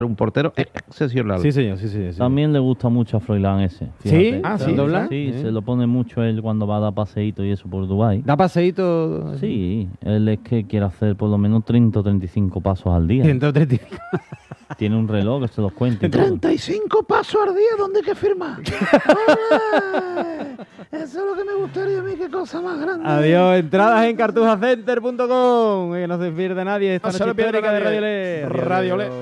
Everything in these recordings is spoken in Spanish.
Un portero excepcional. Sí, señor, sí. También le gusta mucho a Froilán ese. Fíjate. ¿Sí? Ah, sí. ¿Dobla? Sí, se lo pone mucho él cuando va a dar paseíto y eso por Dubái. ¿Da paseíto? Sí, él es que quiere hacer por lo menos 30 o 35 pasos al día. 135. Tiene un reloj que se los cuenta y todo. 35 pasos al día, ¿dónde hay que firmar? Eso es lo que me gustaría a mí, qué cosa más grande. Adiós, entradas en cartujacenter.com. Que no se pierde nadie esta No se noche lo pierda histórica de nadie. Radio Le. Radio Le.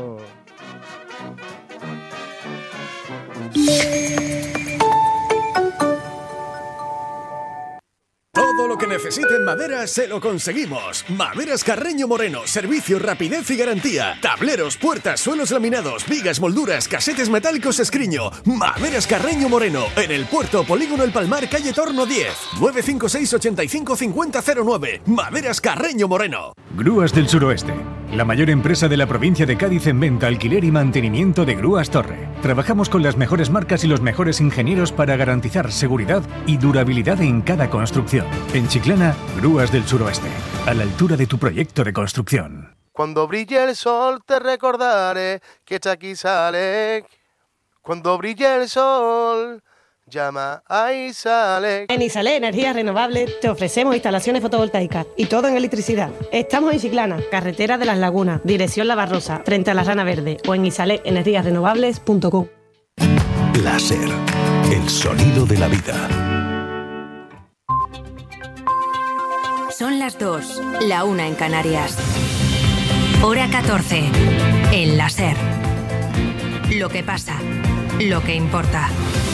Todo lo que necesite en madera se lo conseguimos. Maderas Carreño Moreno. Servicio, rapidez y garantía. Tableros, puertas, suelos laminados, vigas, molduras, casetes metálicos Escriño. Maderas Carreño Moreno. En el Puerto Polígono El Palmar, calle Torno 10. 956 85 5009. Maderas Carreño Moreno. Grúas del Suroeste. La mayor empresa de la provincia de Cádiz en venta, alquiler y mantenimiento de grúas Torre. Trabajamos con las mejores marcas y los mejores ingenieros para garantizar seguridad y durabilidad en cada construcción. En Chiclana, Grúas del Suroeste. A la altura de tu proyecto de construcción. Cuando brille el sol te recordaré que Chucky sale. Cuando brille el sol, llama a Isalec. En Isalec Energías Renovables te ofrecemos instalaciones fotovoltaicas y todo en electricidad. Estamos en Chiclana, carretera de Las Lagunas, dirección La Barrosa, frente a la Rana Verde, o en isalecenergiasrenovables.com. Láser, el sonido de la vida. Son las 2, la 1 en Canarias. Hora 14, el láser. Lo que pasa, lo que importa.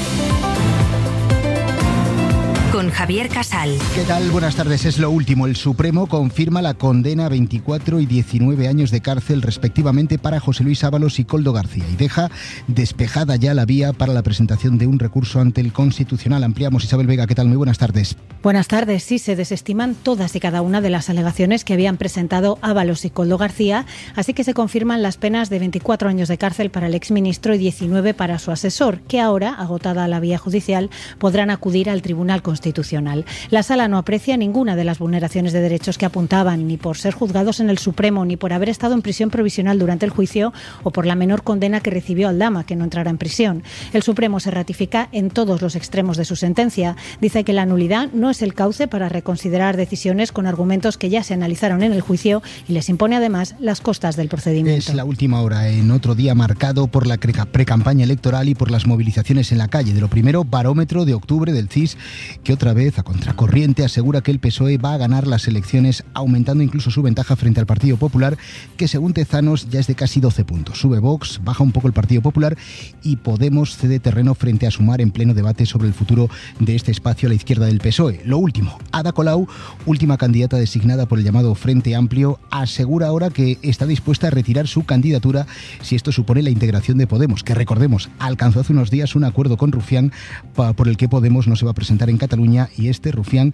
Con Javier Casal. ¿Qué tal? Buenas tardes. Es lo último. El Supremo confirma la condena a 24 y 19 años de cárcel respectivamente para José Luis Ábalos y Koldo García y deja despejada ya la vía para la presentación de un recurso ante el Constitucional. Ampliamos. Isabel Vega, ¿qué tal? Muy buenas tardes. Buenas tardes. Sí, se desestiman todas y cada una de las alegaciones que habían presentado Ábalos y Koldo García, así que se confirman las penas de 24 años de cárcel para el exministro y 19 para su asesor, que ahora, agotada la vía judicial, podrán acudir al Tribunal Constitucional. La Sala no aprecia ninguna de las vulneraciones de derechos que apuntaban, ni por ser juzgados en el Supremo, ni por haber estado en prisión provisional durante el juicio o por la menor condena que recibió Aldama, que no entrará en prisión. El Supremo se ratifica en todos los extremos de su sentencia. Dice que la nulidad no es el cauce para reconsiderar decisiones con argumentos que ya se analizaron en el juicio y les impone además las costas del procedimiento. Es la última hora, en otro día marcado por la precampaña electoral y por las movilizaciones en la calle. De lo primero, barómetro de octubre del CIS, que otra vez, a contracorriente, asegura que el PSOE va a ganar las elecciones, aumentando incluso su ventaja frente al Partido Popular, que según Tezanos ya es de casi 12 puntos. Sube Vox, baja un poco el Partido Popular y Podemos cede terreno frente a Sumar en pleno debate sobre el futuro de este espacio a la izquierda del PSOE. Lo último, Ada Colau, última candidata designada por el llamado Frente Amplio, asegura ahora que está dispuesta a retirar su candidatura si esto supone la integración de Podemos, que recordemos, alcanzó hace unos días un acuerdo con Rufián por el que Podemos no se va a presentar en Cataluña y Rufián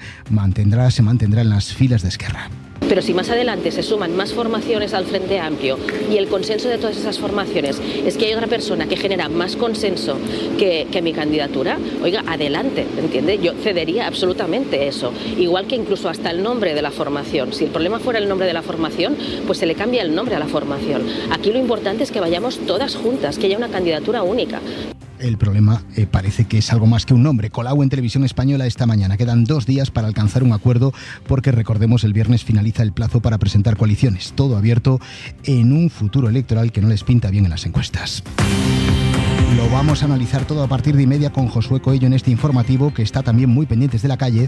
se mantendrá en las filas de Esquerra. Pero si más adelante se suman más formaciones al Frente Amplio y el consenso de todas esas formaciones es que hay otra persona que genera más consenso que mi candidatura, oiga, adelante, ¿entiende? Yo cedería absolutamente eso. Igual que incluso hasta el nombre de la formación. Si el problema fuera el nombre de la formación, pues se le cambia el nombre a la formación. Aquí lo importante es que vayamos todas juntas, que haya una candidatura única. El problema parece que es algo más que un nombre. Colau en Televisión Española esta mañana. Quedan 2 días para alcanzar un acuerdo porque, recordemos, el viernes finaliza el plazo para presentar coaliciones. Todo abierto en un futuro electoral que no les pinta bien en las encuestas. Lo vamos a analizar todo a partir de 1:30 con Josué Coello en este informativo, que está también muy pendientes de la calle.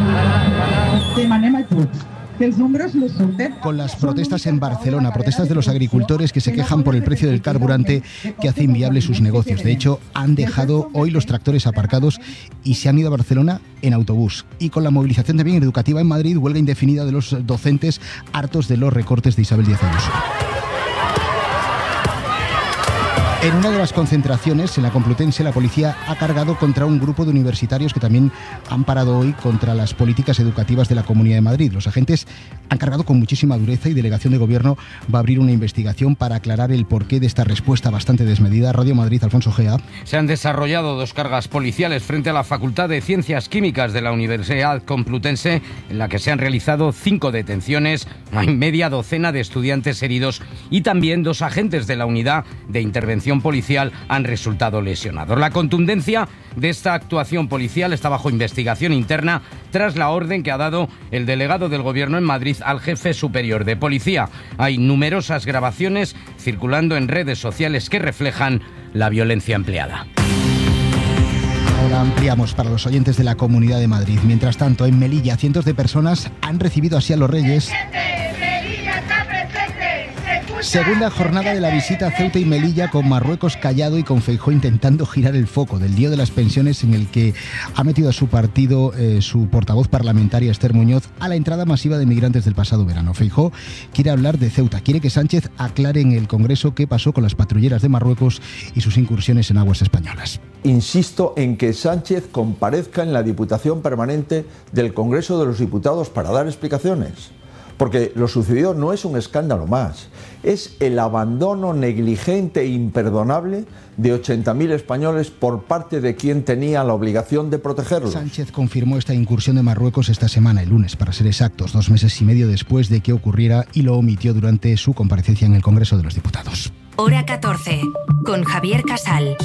Con las protestas en Barcelona, protestas de los agricultores que se quejan por el precio del carburante que hace inviable sus negocios. De hecho, han dejado hoy los tractores aparcados y se han ido a Barcelona en autobús. Y con la movilización también educativa en Madrid, huelga indefinida de los docentes hartos de los recortes de Isabel Díaz Ayuso. En una de las concentraciones, en la Complutense, la policía ha cargado contra un grupo de universitarios que también han parado hoy contra las políticas educativas de la Comunidad de Madrid. Los agentes han cargado con muchísima dureza y Delegación de Gobierno va a abrir una investigación para aclarar el porqué de esta respuesta bastante desmedida. Radio Madrid, Alfonso Gea. Se han desarrollado 2 cargas policiales frente a la Facultad de Ciencias Químicas de la Universidad Complutense, en la que se han realizado 5 detenciones, hay media docena de estudiantes heridos y también 2 agentes de la Unidad de Intervención Policial han resultado lesionados. La contundencia de esta actuación policial está bajo investigación interna tras la orden que ha dado el delegado del Gobierno en Madrid al jefe superior de policía. Hay numerosas grabaciones circulando en redes sociales que reflejan la violencia empleada. Ahora ampliamos para los oyentes de la Comunidad de Madrid. Mientras tanto, en Melilla, cientos de personas han recibido así a los Reyes. Segunda jornada de la visita a Ceuta y Melilla, con Marruecos callado y con Feijóo intentando girar el foco del lío de las pensiones, en el que ha metido a su partido su portavoz parlamentaria Esther Muñoz a la entrada masiva de migrantes del pasado verano. Feijóo quiere hablar de Ceuta, quiere que Sánchez aclare en el Congreso qué pasó con las patrulleras de Marruecos y sus incursiones en aguas españolas. Insisto en que Sánchez comparezca en la Diputación Permanente del Congreso de los Diputados para dar explicaciones. Porque lo sucedido no es un escándalo más, es el abandono negligente e imperdonable de 80.000 españoles por parte de quien tenía la obligación de protegerlos. Sánchez confirmó esta incursión de Marruecos esta semana, el lunes, para ser exactos, 2 meses y medio después de que ocurriera, y lo omitió durante su comparecencia en el Congreso de los Diputados. Hora 14, con Javier Casal.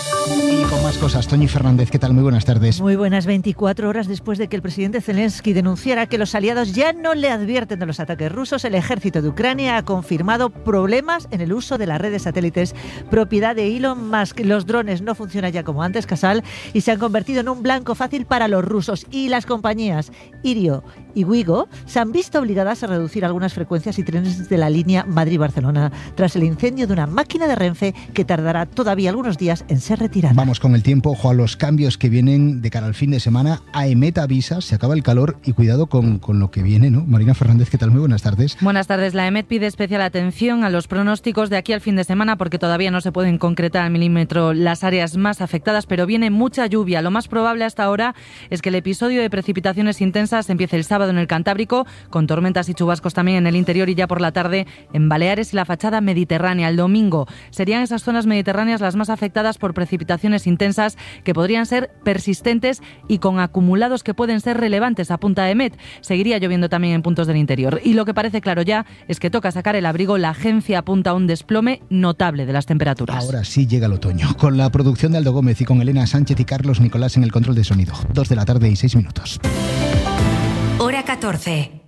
Y con más cosas, Toñi Fernández, ¿qué tal? Muy buenas tardes. Muy buenas. 24 horas después de que el presidente Zelensky denunciara que los aliados ya no le advierten de los ataques rusos, el ejército de Ucrania ha confirmado problemas en el uso de las redes satélites propiedad de Elon Musk. Los drones no funcionan ya como antes, Casal, y se han convertido en un blanco fácil para los rusos. Y las compañías Irio y Wigo se han visto obligadas a reducir algunas frecuencias y trenes de la línea Madrid-Barcelona tras el incendio de una máquina de Renfe que tardará todavía algunos días en ser retirada. Vamos con el tiempo, ojo a los cambios que vienen de cara al fin de semana. AEMET avisa, se acaba el calor y cuidado con lo que viene, ¿no? Marina Fernández, ¿qué tal? Muy buenas tardes. Buenas tardes. La AEMET pide especial atención a los pronósticos de aquí al fin de semana porque todavía no se pueden concretar al milímetro las áreas más afectadas, pero viene mucha lluvia. Lo más probable hasta ahora es que el episodio de precipitaciones intensas empiece el sábado en el Cantábrico, con tormentas y chubascos también en el interior y ya por la tarde en Baleares y la fachada mediterránea. El domingo serían esas zonas mediterráneas las más afectadas por precipitaciones intensas que podrían ser persistentes y con acumulados que pueden ser relevantes, apunta AEMET. Seguiría lloviendo también en puntos del interior. Y lo que parece claro ya es que toca sacar el abrigo. La agencia apunta a un desplome notable de las temperaturas. Ahora sí llega el otoño. Con la producción de Aldo Gómez y con Elena Sánchez y Carlos Nicolás en el control de sonido. 2 de la tarde y 6 minutos. Hora 14.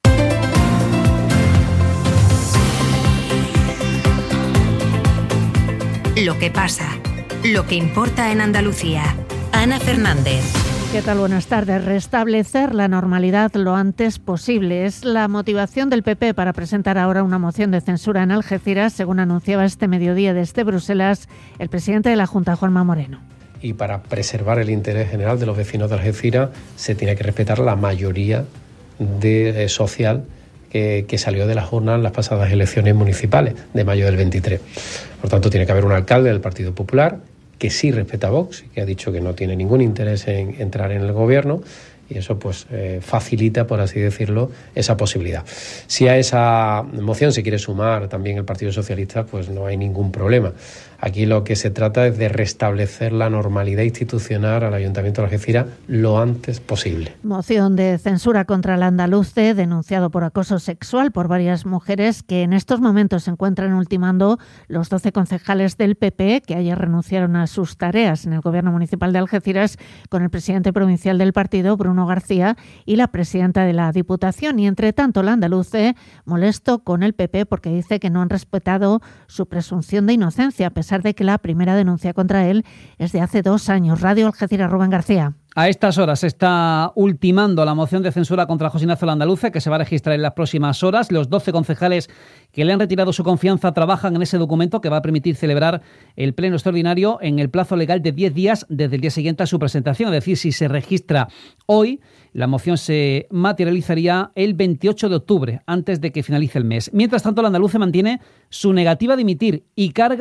Lo que pasa, lo que importa en Andalucía. Ana Fernández. ¿Qué tal? Buenas tardes. Restablecer la normalidad lo antes posible es la motivación del PP para presentar ahora una moción de censura en Algeciras, según anunciaba este mediodía desde Bruselas el presidente de la Junta, Juanma Moreno. Y para preservar el interés general de los vecinos de Algeciras se tiene que respetar la mayoría social que salió de las urnas en las pasadas elecciones municipales de mayo del 23. Por tanto, tiene que haber un alcalde del Partido Popular que sí respeta a Vox y que ha dicho que no tiene ningún interés en entrar en el gobierno, y eso pues facilita, por así decirlo, esa posibilidad. Si a esa moción se quiere sumar también el Partido Socialista, pues no hay ningún problema. Aquí lo que se trata es de restablecer la normalidad institucional al Ayuntamiento de Algeciras lo antes posible. Moción de censura contra el andaluce, denunciado por acoso sexual por varias mujeres que en estos momentos se encuentran ultimando los 12 concejales del PP que ayer renunciaron a sus tareas en el Gobierno Municipal de Algeciras con el presidente provincial del partido, Bruno García, y la presidenta de la Diputación. Y entre tanto, el andaluce molesto con el PP porque dice que no han respetado su presunción de inocencia, a pesar de que la primera denuncia contra él es de hace 2 años. Radio Algeciras, Rubén García. A estas horas se está ultimando la moción de censura contra José Ignacio Landaluce, que se va a registrar en las próximas horas. Los 12 concejales que le han retirado su confianza trabajan en ese documento que va a permitir celebrar el pleno extraordinario en el plazo legal de 10 días desde el día siguiente a su presentación. Es decir, si se registra hoy, la moción se materializaría el 28 de octubre, antes de que finalice el mes. Mientras tanto, Landaluce mantiene su negativa a dimitir y carga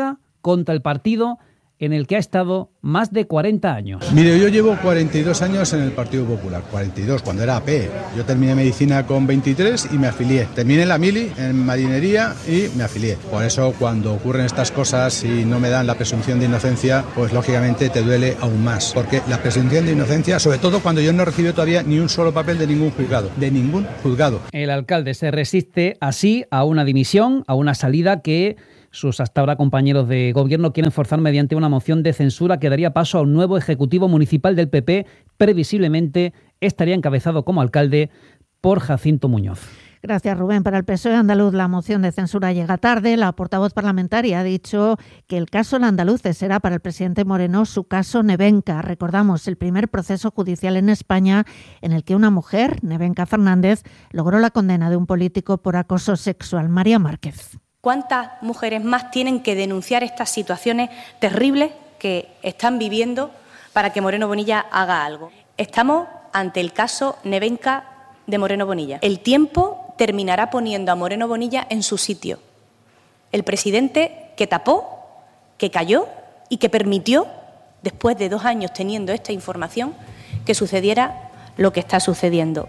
contra el partido en el que ha estado más de 40 años. Mire, yo llevo 42 años en el Partido Popular, 42, cuando era AP. Yo terminé medicina con 23 y me afilié. Terminé la mili en marinería y me afilié. Por eso, cuando ocurren estas cosas y no me dan la presunción de inocencia, pues lógicamente te duele aún más. Porque la presunción de inocencia, sobre todo cuando yo no he recibido todavía ni un solo papel de ningún juzgado. De ningún juzgado. El alcalde se resiste así a una dimisión, a una salida que sus hasta ahora compañeros de gobierno quieren forzar mediante una moción de censura que daría paso a un nuevo ejecutivo municipal del PP. Previsiblemente estaría encabezado como alcalde por Jacinto Muñoz. Gracias, Rubén. Para el PSOE andaluz la moción de censura llega tarde. La portavoz parlamentaria ha dicho que el caso Landaluce será para el presidente Moreno su caso Nevenka. Recordamos el primer proceso judicial en España en el que una mujer, Nevenka Fernández, logró la condena de un político por acoso sexual. María Márquez. ¿Cuántas mujeres más tienen que denunciar estas situaciones terribles que están viviendo para que Moreno Bonilla haga algo? Estamos ante el caso Nevenka de Moreno Bonilla. El tiempo terminará poniendo a Moreno Bonilla en su sitio. El presidente que tapó, que calló y que permitió, después de 2 años teniendo esta información, que sucediera lo que está sucediendo.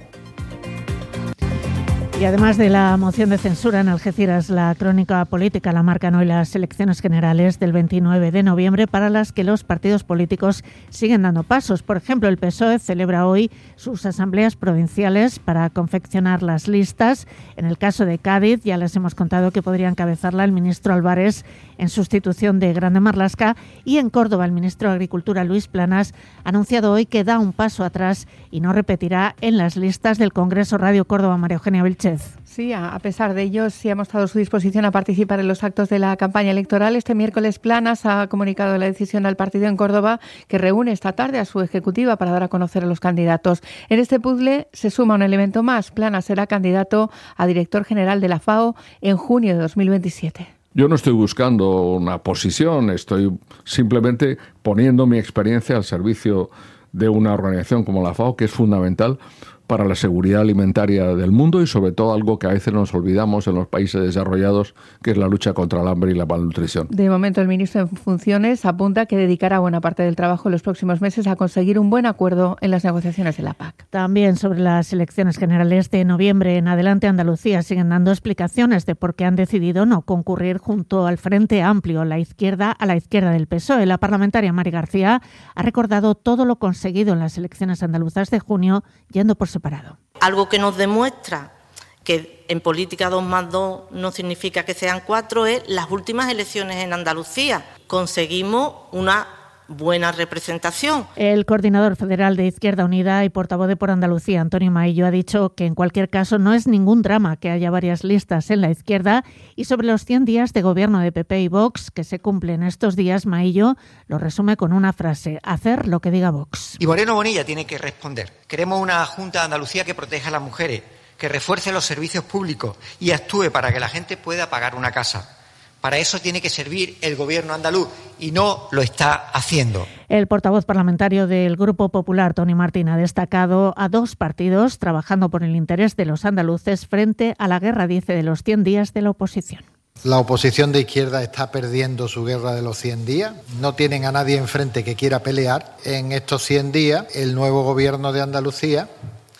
Y además de la moción de censura en Algeciras, la crónica política la marcan hoy las elecciones generales del 29 de noviembre para las que los partidos políticos siguen dando pasos. Por ejemplo, el PSOE celebra hoy sus asambleas provinciales para confeccionar las listas. En el caso de Cádiz, ya les hemos contado que podría encabezarla el ministro Álvarez en sustitución de Grande Marlaska. Y en Córdoba, el ministro de Agricultura, Luis Planas, ha anunciado hoy que da un paso atrás y no repetirá en las listas del Congreso Radio Córdoba. María Eugenia Vilchez. Sí, a pesar de ello, sí ha mostrado su disposición a participar en los actos de la campaña electoral. Este miércoles Planas ha comunicado la decisión al partido en Córdoba, que reúne esta tarde a su ejecutiva para dar a conocer a los candidatos. En este puzzle se suma un elemento más. Planas será candidato a director general de la FAO en junio de 2027. Yo no estoy buscando una posición, estoy simplemente poniendo mi experiencia al servicio de una organización como la FAO, que es fundamental para la seguridad alimentaria del mundo y sobre todo algo que a veces nos olvidamos en los países desarrollados, que es la lucha contra el hambre y la malnutrición. De momento el ministro en funciones apunta que dedicará buena parte del trabajo en los próximos meses a conseguir un buen acuerdo en las negociaciones de la PAC. También sobre las elecciones generales de noviembre en adelante, Andalucía siguen dando explicaciones de por qué han decidido no concurrir junto al Frente Amplio, a la izquierda del PSOE. La parlamentaria Mari García ha recordado todo lo conseguido en las elecciones andaluzas de junio, yendo por separado. Algo que nos demuestra que en política 2 más 2 no significa que sean 4 es las últimas elecciones en Andalucía. Conseguimos una buena representación. El coordinador federal de Izquierda Unida y portavoz de Por Andalucía, Antonio Maillo, ha dicho que en cualquier caso no es ningún drama que haya varias listas en la izquierda. Y sobre los 100 días de gobierno de PP y Vox que se cumplen estos días, Maillo lo resume con una frase: hacer lo que diga Vox. Y Moreno Bonilla tiene que responder. Queremos una Junta de Andalucía que proteja a las mujeres, que refuerce los servicios públicos y actúe para que la gente pueda pagar una casa. Para eso tiene que servir el gobierno andaluz y no lo está haciendo. El portavoz parlamentario del Grupo Popular, Tony Martín, ha destacado a 2 partidos trabajando por el interés de los andaluces frente a la guerra, dice, de los 100 días de la oposición. La oposición de izquierda está perdiendo su guerra de los 100 días. No tienen a nadie enfrente que quiera pelear. En estos 100 días, el nuevo gobierno de Andalucía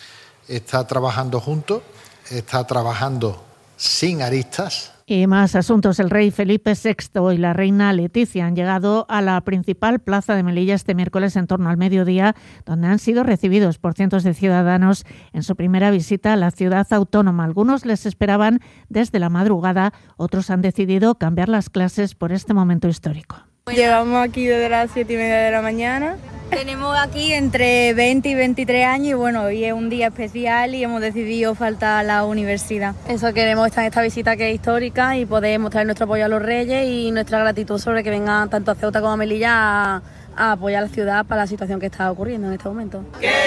está trabajando junto, está trabajando sin aristas. Y más asuntos. El rey Felipe VI y la reina Leticia han llegado a la principal plaza de Melilla este miércoles en torno al mediodía, donde han sido recibidos por cientos de ciudadanos en su primera visita a la ciudad autónoma. Algunos les esperaban desde la madrugada, otros han decidido cambiar las clases por este momento histórico. Llegamos aquí desde las 7:30 de la mañana. Tenemos aquí entre 20 y 23 años y bueno, hoy es un día especial y hemos decidido faltar a la universidad. Eso queremos estar en esta visita que es histórica y poder mostrar nuestro apoyo a los reyes y nuestra gratitud sobre que vengan tanto a Ceuta como a Melilla a apoyar a la ciudad para la situación que está ocurriendo en este momento.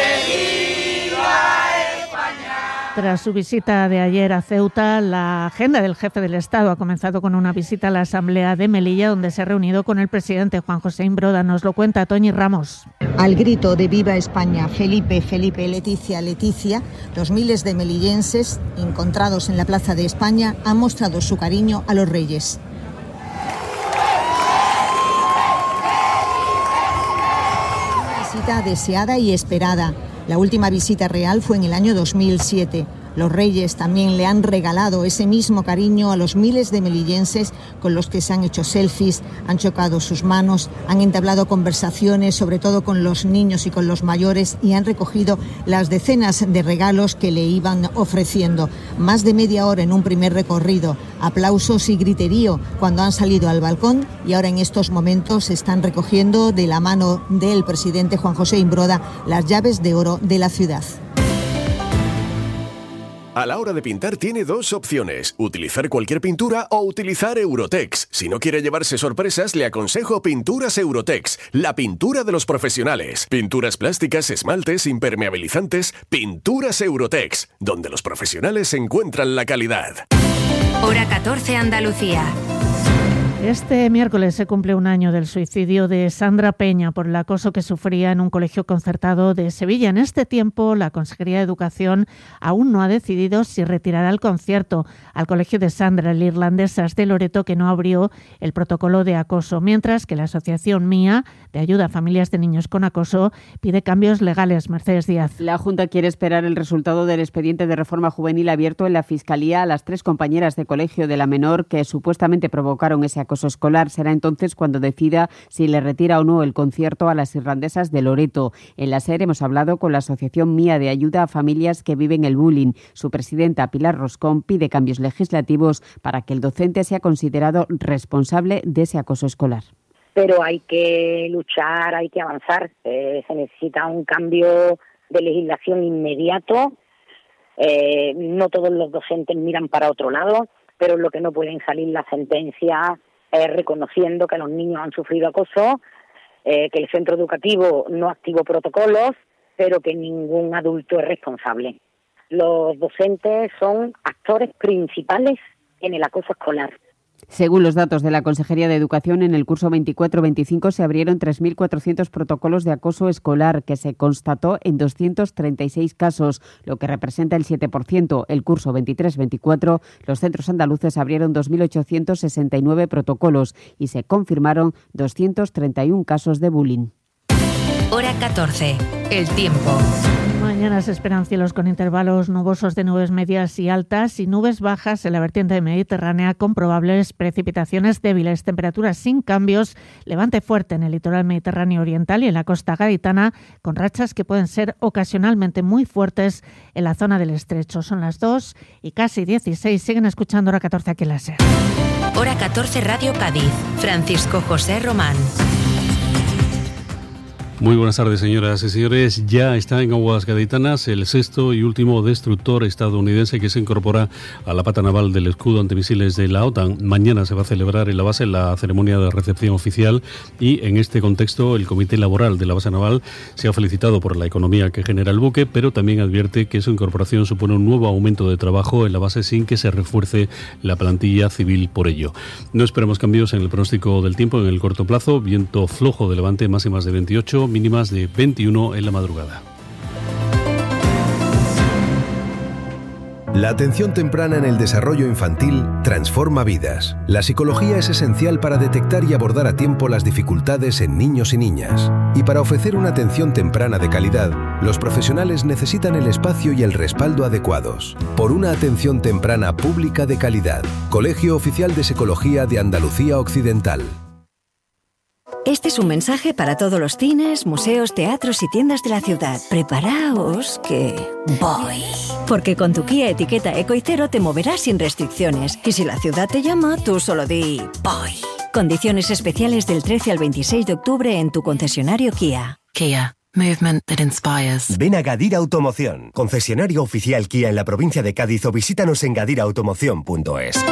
Tras su visita de ayer a Ceuta, la agenda del jefe del Estado ha comenzado con una visita a la Asamblea de Melilla, donde se ha reunido con el presidente Juan José Imbroda. Nos lo cuenta Toñi Ramos. Al grito de Viva España, Felipe, Felipe, Leticia, Leticia, los miles de melillenses encontrados en la Plaza de España han mostrado su cariño a los reyes. visita deseada y esperada. La última visita real fue en el año 2007. Los reyes también le han regalado ese mismo cariño a los miles de melillenses con los que se han hecho selfies, han chocado sus manos, han entablado conversaciones, sobre todo con los niños y con los mayores, y han recogido las decenas de regalos que le iban ofreciendo. Más de media hora en un primer recorrido, aplausos y griterío cuando han salido al balcón, y ahora en estos momentos están recogiendo de la mano del presidente Juan José Imbroda las llaves de oro de la ciudad. A la hora de pintar tiene dos opciones, utilizar cualquier pintura o utilizar Eurotex. Si no quiere llevarse sorpresas, le aconsejo Pinturas Eurotex, la pintura de los profesionales. Pinturas plásticas, esmaltes, impermeabilizantes, Pinturas Eurotex, donde los profesionales encuentran la calidad. Hora 14 Andalucía. Este miércoles se cumple un año del suicidio de Sandra Peña por el acoso que sufría en un colegio concertado de Sevilla. En este tiempo, la Consejería de Educación aún no ha decidido si retirará el concierto al colegio de Sandra, el Irlandesas de Loreto, que no abrió el protocolo de acoso, mientras que la Asociación MIA, de ayuda a familias de niños con acoso, pide cambios legales. Mercedes Díaz. La Junta quiere esperar el resultado del expediente de reforma juvenil abierto en la Fiscalía a las 3 compañeras de colegio de la menor que supuestamente provocaron ese acoso escolar. Será entonces cuando decida si le retira o no el concierto a las Irlandesas de Loreto. En la SER hemos hablado con la Asociación MIA de ayuda a familias que viven el bullying. Su presidenta, Pilar Roscón, pide cambios legislativos para que el docente sea considerado responsable de ese acoso escolar. Pero hay que luchar, hay que avanzar. Se necesita un cambio de legislación inmediato. No todos los docentes miran para otro lado, pero lo que no pueden salir las sentencias reconociendo que los niños han sufrido acoso, que el centro educativo no activó protocolos, pero que ningún adulto es responsable. Los docentes son actores principales en el acoso escolar. Según los datos de la Consejería de Educación, en el curso 24-25 se abrieron 3.400 protocolos de acoso escolar, que se constató en 236 casos, lo que representa el 7%. El curso 23-24, los centros andaluces abrieron 2.869 protocolos y se confirmaron 231 casos de bullying. Hora 14. El tiempo. Mañana se esperan cielos con intervalos nubosos de nubes medias y altas y nubes bajas en la vertiente mediterránea con probables precipitaciones débiles, temperaturas sin cambios, levante fuerte en el litoral mediterráneo oriental y en la costa gaditana, con rachas que pueden ser ocasionalmente muy fuertes en la zona del estrecho. Son las 2 y casi 16. Siguen escuchando Hora 14 aquí en la SER. Hora 14 Radio Cádiz. Francisco José Román. Muy buenas tardes, señoras y señores. Ya está en aguas gaditanas el sexto y último destructor estadounidense que se incorpora a la pata naval del escudo antimisiles de la OTAN. Mañana se va a celebrar en la base la ceremonia de recepción oficial y en este contexto el Comité Laboral de la base naval se ha felicitado por la economía que genera el buque, pero también advierte que su incorporación supone un nuevo aumento de trabajo en la base sin que se refuerce la plantilla civil por ello. No esperamos cambios en el pronóstico del tiempo en el corto plazo. Viento flojo de levante, máximas de 28, mínimas de 21 en la madrugada. La atención temprana en el desarrollo infantil transforma vidas. La psicología es esencial para detectar y abordar a tiempo las dificultades en niños y niñas. Y para ofrecer una atención temprana de calidad, los profesionales necesitan el espacio y el respaldo adecuados. Por una atención temprana pública de calidad. Colegio Oficial de Psicología de Andalucía Occidental. Este es un mensaje para todos los cines, museos, teatros y tiendas de la ciudad. Preparaos que voy. Porque con tu Kia etiqueta Eco y Cero te moverás sin restricciones. Y si la ciudad te llama, tú solo di voy. Condiciones especiales del 13 al 26 de octubre en tu concesionario Kia. Kia. Movement that inspires. Ven a Gadir Automoción, concesionario oficial Kia en la provincia de Cádiz, o visítanos en gadirautomoción.es.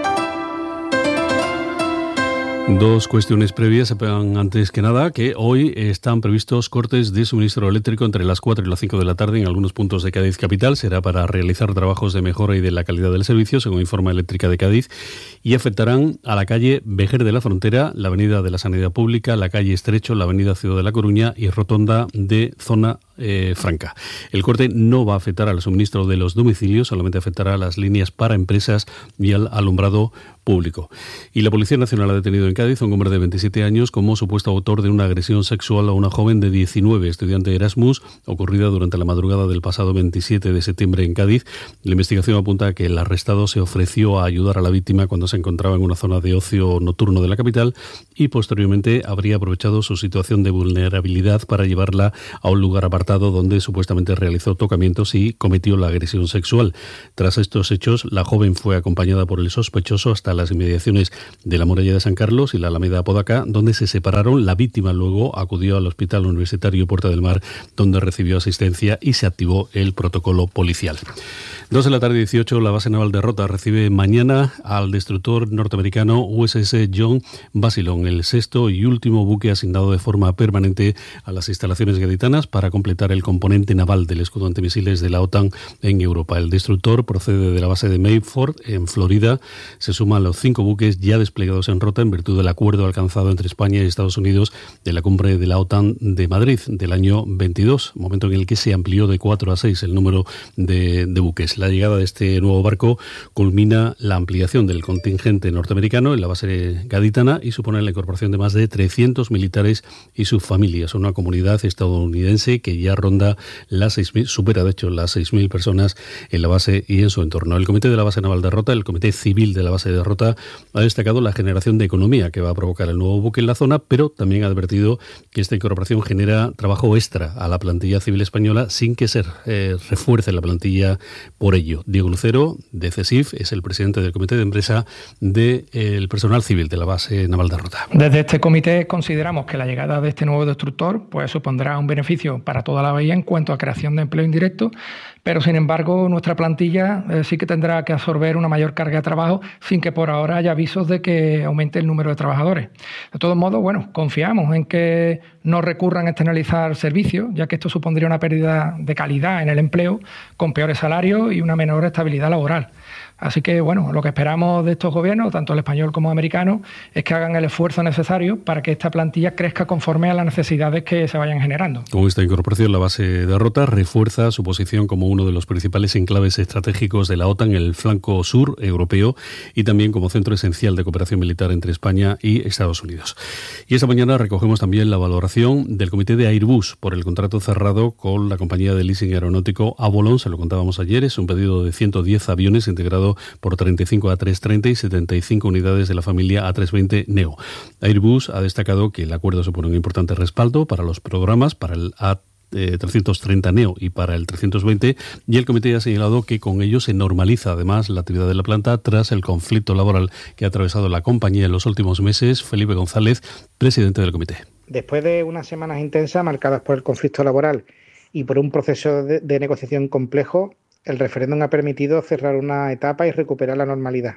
Dos cuestiones previas. Sepan antes que nada que hoy están previstos cortes de suministro eléctrico entre las 4 y las 5 de la tarde en algunos puntos de Cádiz capital. Será para realizar trabajos de mejora y de la calidad del servicio, según informa Eléctrica de Cádiz, y afectarán a la calle Vejer de la Frontera, la avenida de la Sanidad Pública, la calle Estrecho, la avenida Ciudad de la Coruña y rotonda de Zona franca. El corte no va a afectar al suministro de los domicilios, solamente afectará a las líneas para empresas y al alumbrado público. Y la Policía Nacional ha detenido en Cádiz a un hombre de 27 años como supuesto autor de una agresión sexual a una joven de 19, estudiante de Erasmus, ocurrida durante la madrugada del pasado 27 de septiembre en Cádiz. La investigación apunta a que el arrestado se ofreció a ayudar a la víctima cuando se encontraba en una zona de ocio nocturno de la capital y posteriormente habría aprovechado su situación de vulnerabilidad para llevarla a un lugar apartado donde supuestamente realizó tocamientos y cometió la agresión sexual. Tras estos hechos, la joven fue acompañada por el sospechoso hasta las inmediaciones de la Muralla de San Carlos y la Alameda Apodaca, donde se separaron. La víctima luego acudió al Hospital Universitario Puerta del Mar, donde recibió asistencia y se activó el protocolo policial. 2:18 p.m, la base naval de Rota recibe mañana al destructor norteamericano USS John Basildon, el sexto y último buque asignado de forma permanente a las instalaciones gaditanas para completar el componente naval del escudo antimisiles de la OTAN en Europa. El destructor procede de la base de Mayford, en Florida. Se suman los 5 buques ya desplegados en Rota en virtud del acuerdo alcanzado entre España y Estados Unidos de la cumbre de la OTAN de Madrid del año 22, momento en el que se amplió de 4 a 6 el número de buques. La llegada de este nuevo barco culmina la ampliación del contingente norteamericano en la base gaditana y supone la incorporación de más de 300 militares y sus familias, una comunidad estadounidense que ya ronda las 6.000, supera de hecho las 6.000 personas en la base y en su entorno. El Comité de la Base Naval de Rota, el Comité Civil de la Base de Rota, ha destacado la generación de economía que va a provocar el nuevo buque en la zona, pero también ha advertido que esta incorporación genera trabajo extra a la plantilla civil española sin que se refuerce la plantilla por ello. Diego Lucero, de CESIF, es el presidente del comité de empresa del personal civil de la base naval de Rota. Desde este comité consideramos que la llegada de este nuevo destructor pues supondrá un beneficio para toda la bahía en cuanto a creación de empleo indirecto, pero sin embargo nuestra plantilla sí que tendrá que absorber una mayor carga de trabajo sin que por ahora haya avisos de que aumente el número de trabajadores. De todos modos, confiamos en que no recurran a externalizar servicios, ya que esto supondría una pérdida de calidad en el empleo, con peores salarios y una menor estabilidad laboral. Así que, lo que esperamos de estos gobiernos, tanto el español como el americano, es que hagan el esfuerzo necesario para que esta plantilla crezca conforme a las necesidades que se vayan generando. Con esta incorporación, la base de Rota refuerza su posición como uno de los principales enclaves estratégicos de la OTAN en el flanco sur europeo y también como centro esencial de cooperación militar entre España y Estados Unidos. Y esta mañana recogemos también la valoración del comité de Airbus por el contrato cerrado con la compañía de leasing aeronáutico Avolon. Se lo contábamos ayer, es un pedido de 110 aviones integrado por 35 A330 y 75 unidades de la familia A320 Neo. Airbus ha destacado que el acuerdo supone un importante respaldo para los programas, para el A330 Neo y para el 320, y el comité ha señalado que con ello se normaliza además la actividad de la planta tras el conflicto laboral que ha atravesado la compañía en los últimos meses. Felipe González, presidente del comité. Después de unas semanas intensas marcadas por el conflicto laboral y por un proceso de negociación complejo, el referéndum ha permitido cerrar una etapa y recuperar la normalidad.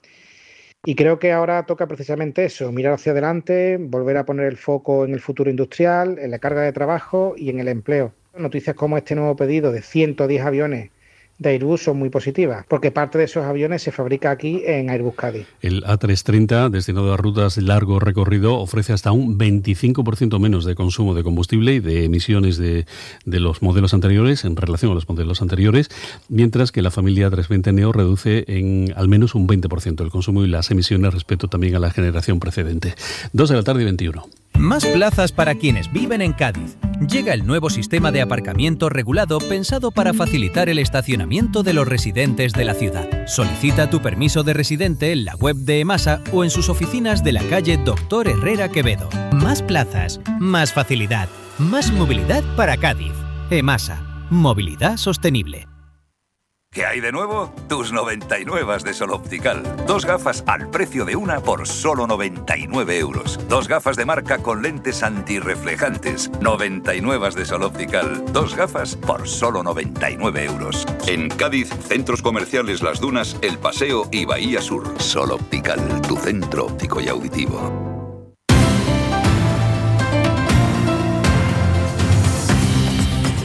Y creo que ahora toca precisamente eso, mirar hacia adelante, volver a poner el foco en el futuro industrial, en la carga de trabajo y en el empleo. Noticias como este nuevo pedido de 110 aviones de Airbus son muy positivas, porque parte de esos aviones se fabrica aquí en Airbus Cádiz. El A330, destinado a rutas de largo recorrido, ofrece hasta un 25% menos de consumo de combustible y de emisiones de los modelos anteriores en relación a los modelos anteriores, mientras que la familia A320 Neo reduce en al menos un 20% el consumo y las emisiones respecto también a la generación precedente. 2:21 p.m. Más plazas para quienes viven en Cádiz. Llega el nuevo sistema de aparcamiento regulado pensado para facilitar el estacionamiento de los residentes de la ciudad. Solicita tu permiso de residente en la web de EMASA o en sus oficinas de la calle Doctor Herrera Quevedo. Más plazas, más facilidad, más movilidad para Cádiz. EMASA, movilidad sostenible. ¿Qué hay de nuevo? Tus 99 de Sol Optical. 2 gafas al precio de una por solo 99 euros. 2 gafas de marca con lentes antirreflejantes. 99 de Sol Optical. 2 gafas por solo 99 euros. En Cádiz, centros comerciales Las Dunas, El Paseo y Bahía Sur. Sol Optical, tu centro óptico y auditivo.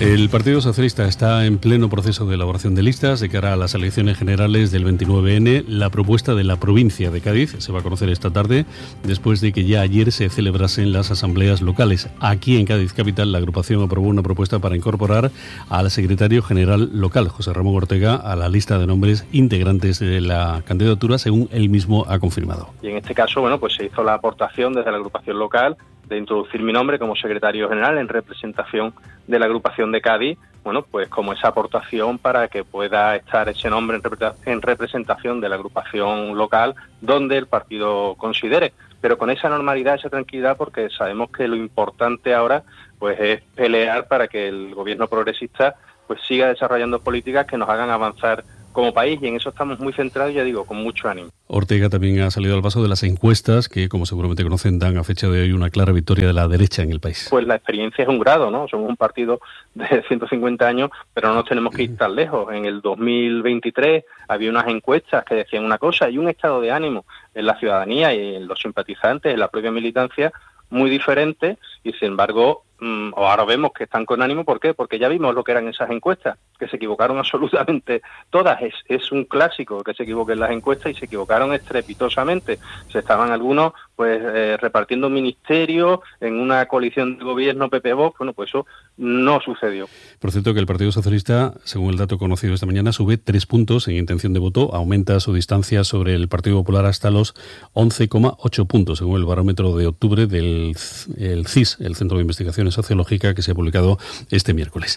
El Partido Socialista está en pleno proceso de elaboración de listas de cara a las elecciones generales del 29N. La propuesta de la provincia de Cádiz se va a conocer esta tarde, después de que ya ayer se celebrasen las asambleas locales. Aquí en Cádiz Capital, la agrupación aprobó una propuesta para incorporar al secretario general local, José Ramón Ortega, a la lista de nombres integrantes de la candidatura, según él mismo ha confirmado. Y en este caso, pues se hizo la aportación desde la agrupación local de introducir mi nombre como secretario general en representación de la agrupación de Cádiz, pues como esa aportación para que pueda estar ese nombre en representación de la agrupación local donde el partido considere, pero con esa normalidad, esa tranquilidad, porque sabemos que lo importante ahora es pelear para que el gobierno progresista siga desarrollando políticas que nos hagan avanzar como país, y en eso estamos muy centrados, ya digo, con mucho ánimo. Ortega también ha salido al paso de las encuestas que, como seguramente conocen, dan a fecha de hoy una clara victoria de la derecha en el país. Pues la experiencia es un grado, ¿no? Somos un partido de 150 años, pero no nos tenemos que ir tan lejos. En el 2023 había unas encuestas que decían una cosa y un estado de ánimo en la ciudadanía y en los simpatizantes, en la propia militancia, muy diferente, y sin embargo ahora vemos que están con ánimo. ¿Por qué? Porque ya vimos lo que eran esas encuestas, que se equivocaron absolutamente todas. Es un clásico que se equivoquen las encuestas, y se equivocaron estrepitosamente. Se estaban algunos repartiendo ministerios en una coalición de gobierno PP-Vox. Pues eso no sucedió. Por cierto, que el Partido Socialista, según el dato conocido esta mañana, sube 3 puntos en intención de voto, aumenta su distancia sobre el Partido Popular hasta los 11,8 puntos, según el barómetro de octubre del CIS, el Centro de Investigaciones Sociológica, que se ha publicado este miércoles.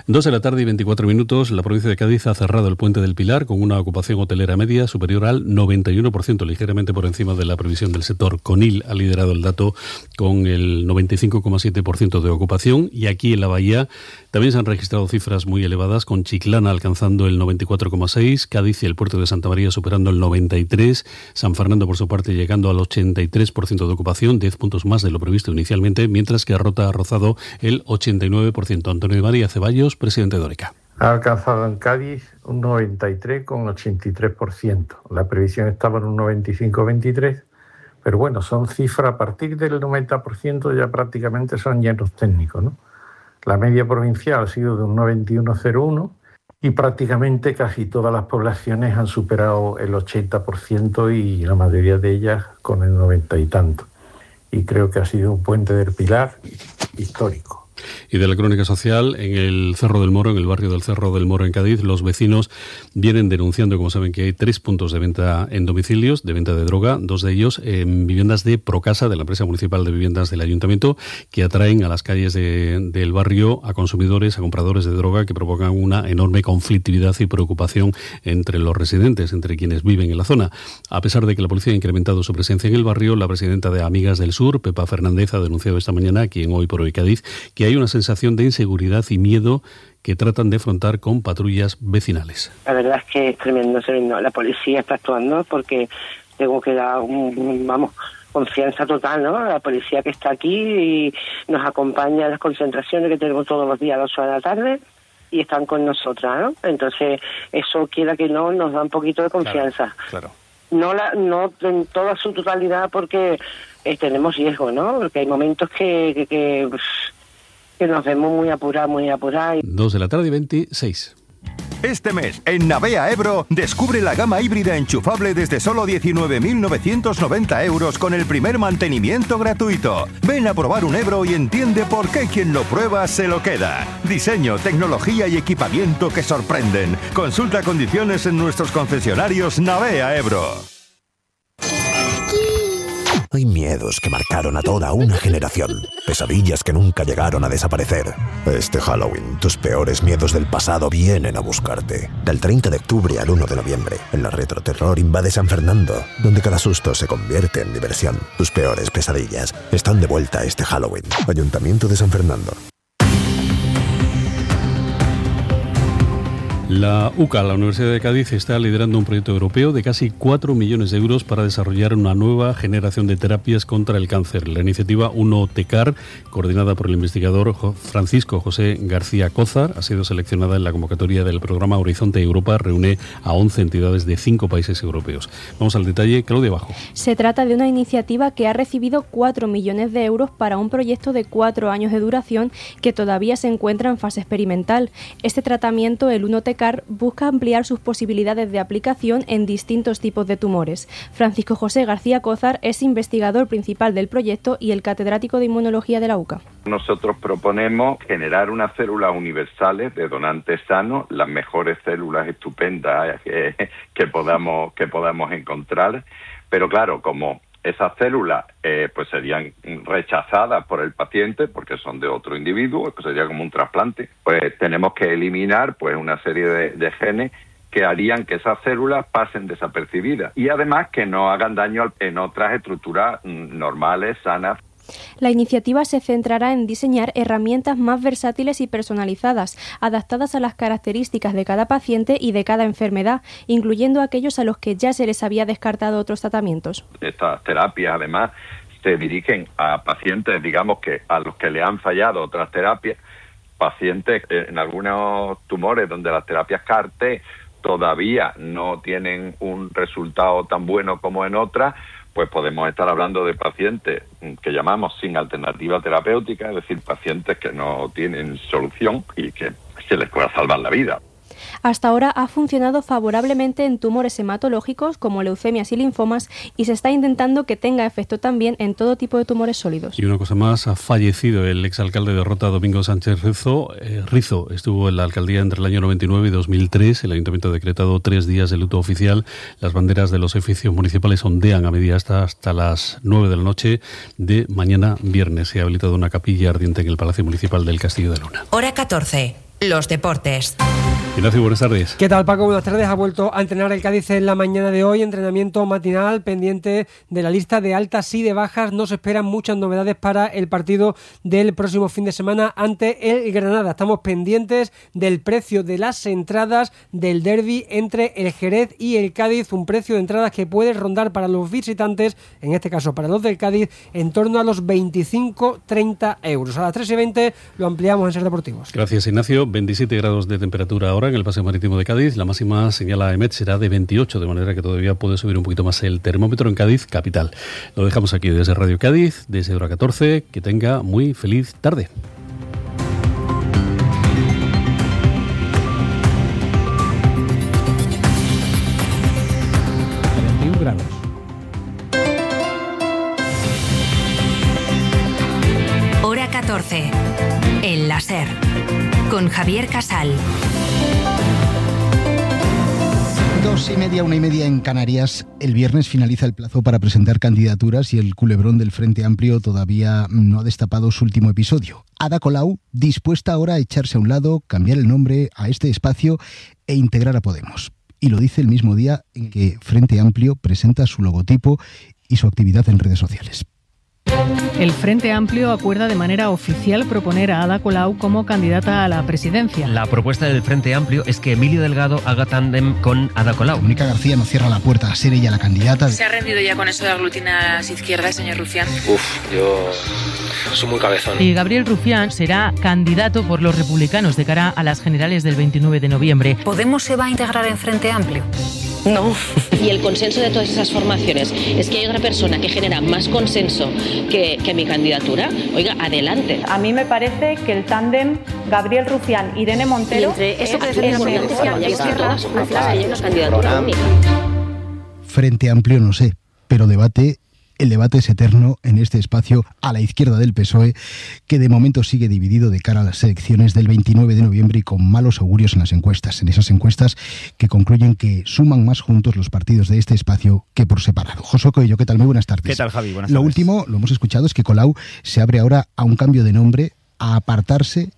2:24 p.m, la provincia de Cádiz ha cerrado el Puente del Pilar con una ocupación hotelera media superior al 91%, ligeramente por encima de la previsión del sector. Conil ha liderado el dato con el 95,7% de ocupación, y aquí en la Bahía también se han registrado cifras muy elevadas, con Chiclana alcanzando el 94,6%, Cádiz y el puerto de Santa María superando el 93%, San Fernando por su parte llegando al 83% de ocupación, 10 puntos más de lo previsto inicialmente, mientras que Rota ha rozado el 89%. Antonio de María Ceballos, presidente de Oreca. Ha alcanzado en Cádiz un 93,83%. La previsión estaba en un 95,23%, pero bueno, son cifras a partir del 90%, ya prácticamente son llenos técnicos, ¿no? La media provincial ha sido de un 91,01%, y prácticamente casi todas las poblaciones han superado el 80%, y la mayoría de ellas con el 90 y tanto. Y creo que ha sido un Puente del Pilar histórico. Y de la crónica social, en el Cerro del Moro, en el barrio del Cerro del Moro en Cádiz, los vecinos vienen denunciando, como saben, que hay 3 puntos de venta en domicilios, de venta de droga, 2 de ellos en viviendas de Procasa, de la empresa municipal de viviendas del ayuntamiento, que atraen a las calles del barrio a consumidores, a compradores de droga, que provocan una enorme conflictividad y preocupación entre los residentes, entre quienes viven en la zona. A pesar de que la policía ha incrementado su presencia en el barrio, la presidenta de Amigas del Sur, Pepa Fernández, ha denunciado esta mañana, aquí en Hoy por Hoy Cádiz, que hay una sensación de inseguridad y miedo que tratan de afrontar con patrullas vecinales. La verdad es que es tremendo. La policía está actuando porque tengo que dar confianza total, ¿no? La policía que está aquí y nos acompaña en las concentraciones que tenemos todos los días a las 8 de la tarde y están con nosotras, ¿no? Entonces eso, quiera que no, nos da un poquito de confianza. Claro. No en toda su totalidad, porque tenemos riesgo, ¿no? Porque hay momentos que nos vemos muy apurados. 2:26 p.m. Este mes, en Navea Ebro, descubre la gama híbrida enchufable desde solo 19.990 euros con el primer mantenimiento gratuito. Ven a probar un Ebro y entiende por qué quien lo prueba se lo queda. Diseño, tecnología y equipamiento que sorprenden. Consulta condiciones en nuestros concesionarios Navea Ebro. Hay miedos que marcaron a toda una generación. Pesadillas que nunca llegaron a desaparecer. Este Halloween, tus peores miedos del pasado vienen a buscarte. Del 30 de octubre al 1 de noviembre, en la Retroterror invade San Fernando, donde cada susto se convierte en diversión. Tus peores pesadillas están de vuelta este Halloween. Ayuntamiento de San Fernando. La UCA, la Universidad de Cádiz, está liderando un proyecto europeo de casi 4 millones de euros para desarrollar una nueva generación de terapias contra el cáncer. La iniciativa 1TECAR, coordinada por el investigador Francisco José García Cózar, ha sido seleccionada en la convocatoria del programa Horizonte Europa. Reúne a 11 entidades de 5 países europeos. Vamos al detalle. Claudia Bajo. Se trata de una iniciativa que ha recibido 4 millones de euros para un proyecto de 4 años de duración que todavía se encuentra en fase experimental. Este tratamiento, el 1TECAR, busca ampliar sus posibilidades de aplicación en distintos tipos de tumores. Francisco José García Cózar es investigador principal del proyecto y el catedrático de inmunología de la UCA. Nosotros proponemos generar unas células universales de donantes sanos, las mejores células estupendas que podamos encontrar, pero claro, como esas células pues serían rechazadas por el paciente porque son de otro individuo, pues sería como un trasplante, pues tenemos que eliminar pues una serie de genes que harían que esas células pasen desapercibidas y además que no hagan daño en otras estructuras normales, sanas. La iniciativa se centrará en diseñar herramientas más versátiles y personalizadas, adaptadas a las características de cada paciente y de cada enfermedad, incluyendo aquellos a los que ya se les había descartado otros tratamientos. Estas terapias, además, se dirigen a pacientes, digamos, que a los que le han fallado otras terapias, pacientes en algunos tumores donde las terapias CAR-T todavía no tienen un resultado tan bueno como en otras, pues podemos estar hablando de pacientes que llamamos sin alternativa terapéutica, es decir, pacientes que no tienen solución y que se les pueda salvar la vida. Hasta ahora ha funcionado favorablemente en tumores hematológicos como leucemias y linfomas y se está intentando que tenga efecto también en todo tipo de tumores sólidos. Y una cosa más, ha fallecido el exalcalde de Rota, Domingo Sánchez Rizo. Estuvo en la alcaldía entre el año 99 y 2003. El ayuntamiento ha decretado 3 días de luto oficial. Las banderas de los edificios municipales ondean a media asta hasta las 9 de la noche de mañana viernes. Se ha habilitado una capilla ardiente en el Palacio Municipal del Castillo de Luna. Hora 14. Los deportes. Ignacio, buenas tardes. ¿Qué tal, Paco? Buenas tardes. Ha vuelto a entrenar el Cádiz en la mañana de hoy. Entrenamiento matinal pendiente de la lista de altas y de bajas. No se esperan muchas novedades para el partido del próximo fin de semana ante el Granada. Estamos pendientes del precio de las entradas del derbi entre el Jerez y el Cádiz. Un precio de entradas que puede rondar para los visitantes, en este caso para los del Cádiz, en torno a los 25-30 euros. A las 3:20 lo ampliamos en Ser Deportivos. Gracias, Ignacio. 27 grados de temperatura ahora en el Paseo Marítimo de Cádiz. La máxima, señala EMET, será de 28, de manera que todavía puede subir un poquito más el termómetro en Cádiz capital. Lo dejamos aquí desde Radio Cádiz, desde Hora 14. Que tenga muy feliz tarde. Hora 14. El láser. Con Javier Casal. 2:30, 1:30 en Canarias. El viernes finaliza el plazo para presentar candidaturas y el culebrón del Frente Amplio todavía no ha destapado su último episodio. Ada Colau, dispuesta ahora a echarse a un lado, cambiar el nombre a este espacio e integrar a Podemos. Y lo dice el mismo día en que Frente Amplio presenta su logotipo y su actividad en redes sociales. El Frente Amplio acuerda de manera oficial proponer a Ada Colau como candidata a la presidencia. La propuesta del Frente Amplio es que Emilio Delgado haga tándem con Ada Colau. Mónica García no cierra la puerta a ser ella la candidata. ¿Se ha rendido ya con eso de aglutinar a las izquierdas, señor Rufián? Yo soy muy cabezón. Y Gabriel Rufián será candidato por los republicanos de cara a las generales del 29 de noviembre. ¿Podemos se va a integrar en Frente Amplio? No. Y el consenso de todas esas formaciones es que hay otra persona que genera más consenso que mi candidatura. Oiga, adelante. A mí me parece que el tándem Gabriel Rufián, Irene Montero... Eso que decimos todas, que hay una candidatura única. Frente Amplio no sé, pero el debate es eterno en este espacio a la izquierda del PSOE, que de momento sigue dividido de cara a las elecciones del 29 de noviembre y con malos augurios en las encuestas. En esas encuestas que concluyen que suman más juntos los partidos de este espacio que por separado. Josué Coello, ¿qué tal? Muy buenas tardes. ¿Qué tal, Javi? Buenas tardes. Lo último, lo hemos escuchado, es que Colau se abre ahora a un cambio de nombre, a apartarse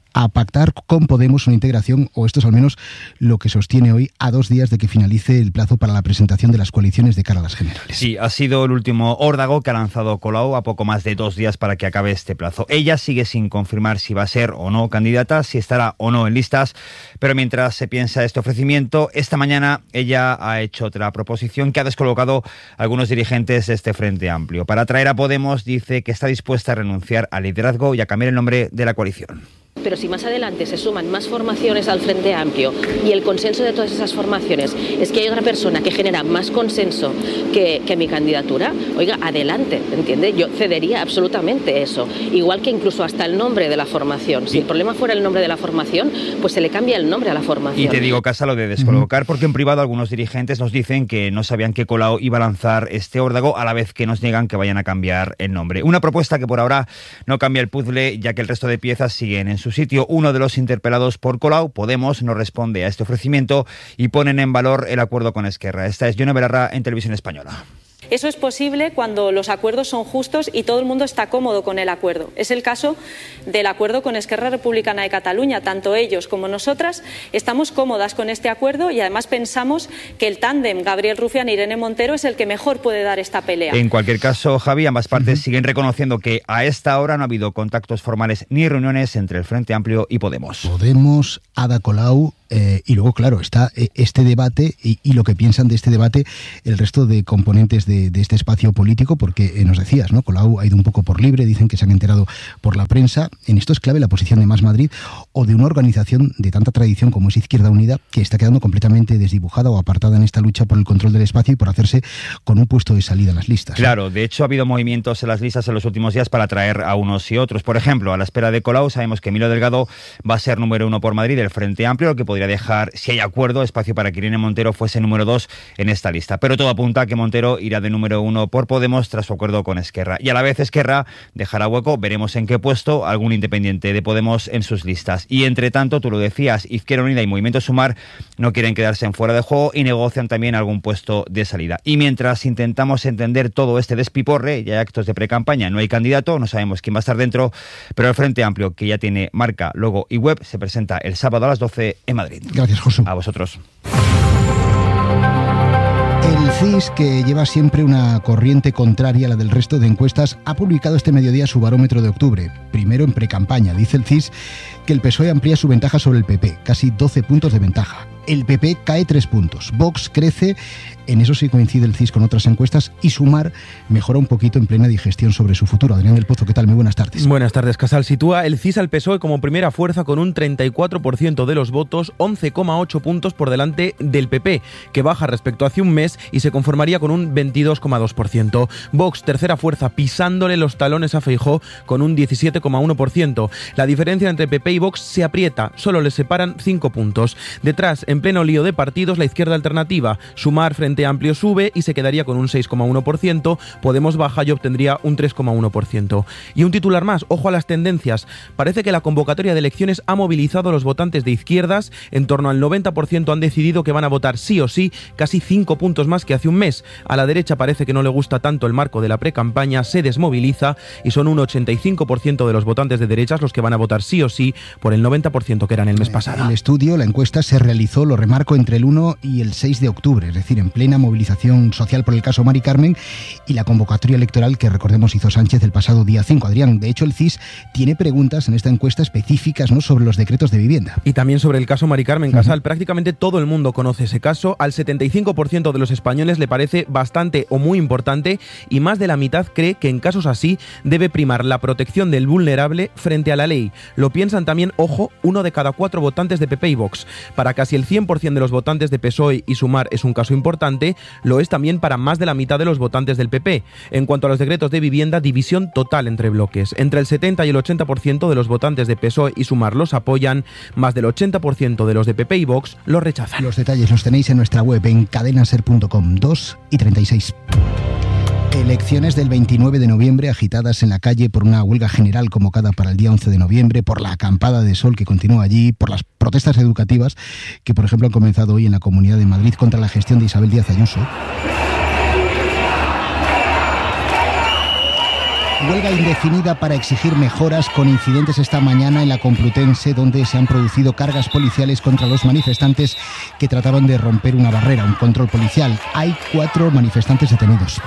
a pactar con Podemos una integración, o esto es al menos lo que sostiene hoy, a 2 días de que finalice el plazo para la presentación de las coaliciones de cara a las generales. Sí, ha sido el último órdago que ha lanzado Colau a poco más de 2 días para que acabe este plazo. Ella sigue sin confirmar si va a ser o no candidata, si estará o no en listas, pero mientras se piensa este ofrecimiento, esta mañana ella ha hecho otra proposición que ha descolocado a algunos dirigentes de este Frente Amplio. Para atraer a Podemos, dice que está dispuesta a renunciar al liderazgo y a cambiar el nombre de la coalición. Pero si más adelante se suman más formaciones al Frente Amplio y el consenso de todas esas formaciones es que hay otra persona que genera más consenso que mi candidatura, oiga, adelante, ¿entiende? Yo cedería absolutamente eso. Igual que incluso hasta el nombre de la formación. Si el problema fuera el nombre de la formación, pues se le cambia el nombre a la formación. Y te digo, Casa, lo de descolocar, porque en privado algunos dirigentes nos dicen que no sabían que Colau iba a lanzar este órdago, a la vez que nos niegan que vayan a cambiar el nombre. Una propuesta que por ahora no cambia el puzzle, ya que el resto de piezas siguen en su sitio. Uno de los interpelados por Colau, Podemos, no responde a este ofrecimiento y ponen en valor el acuerdo con Esquerra. Esta es Yone Belarra en Televisión Española. Eso es posible cuando los acuerdos son justos y todo el mundo está cómodo con el acuerdo. Es el caso del acuerdo con Esquerra Republicana de Cataluña. Tanto ellos como nosotras estamos cómodas con este acuerdo y además pensamos que el tándem Gabriel Rufián e Irene Montero es el que mejor puede dar esta pelea. En cualquier caso, Javi, ambas partes siguen reconociendo que a esta hora no ha habido contactos formales ni reuniones entre el Frente Amplio y Podemos. Podemos, Ada Colau, y luego, claro, está este debate y lo que piensan de este debate el resto de componentes de este espacio político, porque nos decías, ¿no? Colau ha ido un poco por libre, dicen que se han enterado por la prensa. En esto es clave la posición de Más Madrid o de una organización de tanta tradición como es Izquierda Unida, que está quedando completamente desdibujada o apartada en esta lucha por el control del espacio y por hacerse con un puesto de salida en las listas. Claro, de hecho ha habido movimientos en las listas en los últimos días para atraer a unos y otros. Por ejemplo, a la espera de Colau sabemos que Emilio Delgado va a ser número 1 por Madrid del Frente Amplio, lo que podría dejar, si hay acuerdo, espacio para que Irene Montero fuese número 2 en esta lista. Pero todo apunta a que Montero irá de número 1 por Podemos tras su acuerdo con Esquerra. Y a la vez Esquerra dejará hueco, veremos en qué puesto, algún independiente de Podemos en sus listas. Y entre tanto, tú lo decías, Izquierda Unida y Movimiento Sumar no quieren quedarse en fuera de juego y negocian también algún puesto de salida. Y mientras intentamos entender todo este despiporre, ya hay actos de precampaña, no hay candidato, no sabemos quién va a estar dentro, pero el Frente Amplio, que ya tiene marca, logo y web, se presenta el sábado a las 12 en Madrid. Gracias, Josu. A vosotros. El CIS, que lleva siempre una corriente contraria a la del resto de encuestas, ha publicado este mediodía su barómetro de octubre. Primero en precampaña. Dice el CIS que el PSOE amplía su ventaja sobre el PP, casi 12 puntos de ventaja. El PP cae 3 puntos. Vox crece, en eso sí coincide el CIS con otras encuestas, y Sumar mejora un poquito en plena digestión sobre su futuro. Adrián del Pozo, ¿qué tal? Muy buenas tardes. Buenas tardes, Casal. Sitúa el CIS al PSOE como primera fuerza con un 34% de los votos, 11,8 puntos por delante del PP, que baja respecto a hace un mes y se conformaría con un 22,2%. Vox, tercera fuerza, pisándole los talones a Feijóo con un 17,1%. La diferencia entre PP y Vox se aprieta, solo les separan 5 puntos. Detrás, en pleno lío de partidos, la izquierda alternativa. Sumar, Frente Amplio sube y se quedaría con un 6,1%, Podemos baja y obtendría un 3,1%. Y un titular más, ojo a las tendencias. Parece que la convocatoria de elecciones ha movilizado a los votantes de izquierdas, en torno al 90% han decidido que van a votar sí o sí, casi 5 puntos más que hace un mes. A la derecha parece que no le gusta tanto el marco de la precampaña, se desmoviliza y son un 85% de los votantes de derechas los que van a votar sí o sí por el 90% que eran el mes pasado. El estudio, la encuesta se realizó, lo remarco, entre el 1 y el 6 de octubre, es decir, en plena movilización social por el caso Mari Carmen y la convocatoria electoral que, recordemos, hizo Sánchez el pasado día 5. Adrián, de hecho, el CIS tiene preguntas en esta encuesta específicas, ¿no?, sobre los decretos de vivienda. Y también sobre el caso Mari Carmen, Casal. Prácticamente todo el mundo conoce ese caso. Al 75% de los españoles le parece bastante o muy importante y más de la mitad cree que en casos así debe primar la protección del vulnerable frente a la ley. Lo piensan también, ojo, 1 de cada 4 votantes de PP y Vox. Para casi el 100% de los votantes de PSOE y Sumar es un caso importante, lo es también para más de la mitad de los votantes del PP. En cuanto a los decretos de vivienda, división total entre bloques. Entre el 70 y el 80% de los votantes de PSOE y Sumar los apoyan, más del 80% de los de PP y Vox los rechazan. Los detalles los tenéis en nuestra web en cadenaser.com. 2:36. Elecciones del 29 de noviembre agitadas en la calle por una huelga general convocada para el día 11 de noviembre, por la acampada de sol que continúa allí, por las protestas educativas que, por ejemplo, han comenzado hoy en la Comunidad de Madrid contra la gestión de Isabel Díaz Ayuso. Huelga indefinida para exigir mejoras, con incidentes esta mañana en la Complutense, donde se han producido cargas policiales contra los manifestantes que trataron de romper una barrera, un control policial. Hay 4 manifestantes detenidos.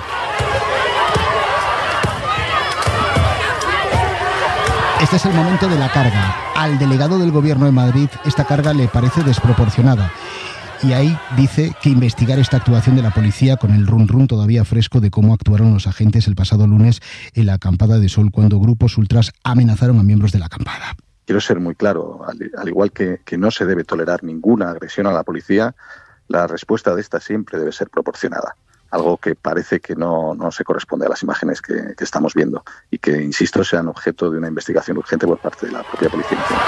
Este es el momento de la carga. Al delegado del Gobierno de Madrid esta carga le parece desproporcionada. Y ahí dice que investigar esta actuación de la policía, con el run todavía fresco de cómo actuaron los agentes el pasado lunes en la acampada de Sol, cuando grupos ultras amenazaron a miembros de la acampada. Quiero ser muy claro, al igual que no se debe tolerar ninguna agresión a la policía, la respuesta de esta siempre debe ser proporcionada. Algo que parece que no se corresponde a las imágenes que estamos viendo y que, insisto, sean objeto de una investigación urgente por parte de la propia Policía Nacional.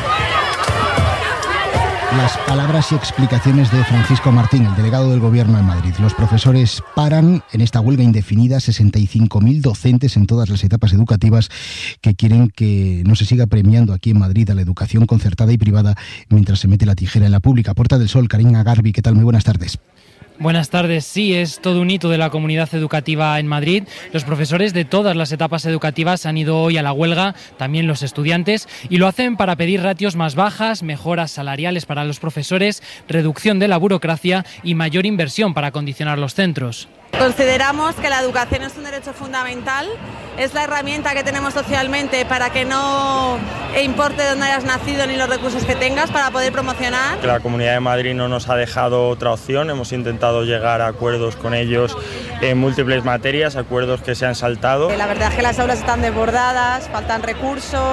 Las palabras y explicaciones de Francisco Martín, el delegado del Gobierno de Madrid. Los profesores paran en esta huelga indefinida, 65.000 docentes en todas las etapas educativas que quieren que no se siga premiando aquí en Madrid a la educación concertada y privada mientras se mete la tijera en la pública. Puerta del Sol, Karina Garbi, ¿qué tal? Muy buenas tardes. Buenas tardes. Sí, es todo un hito de la comunidad educativa en Madrid. Los profesores de todas las etapas educativas han ido hoy a la huelga, también los estudiantes, y lo hacen para pedir ratios más bajas, mejoras salariales para los profesores, reducción de la burocracia y mayor inversión para acondicionar los centros. Consideramos que la educación es un derecho fundamental, es la herramienta que tenemos socialmente para que no importe dónde hayas nacido ni los recursos que tengas para poder promocionar. La Comunidad de Madrid no nos ha dejado otra opción, hemos intentado llegar a acuerdos con ellos en múltiples materias, acuerdos que se han saltado. La verdad es que las aulas están desbordadas, faltan recursos.